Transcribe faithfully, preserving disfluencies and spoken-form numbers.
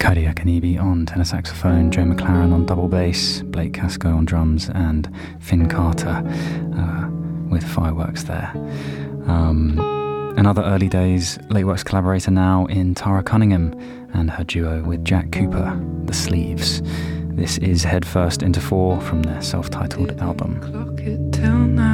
Cody Akanibi on tenor saxophone, Joe McLaren on double bass, Blake Casco on drums, and Finn Carter uh, with Fireworks there. Um, another early days Late Works collaborator now in Tara Cunningham and her duo with Jack Cooper, The Sleeves. This is Head First into Four from their self-titled album. Clock it till now.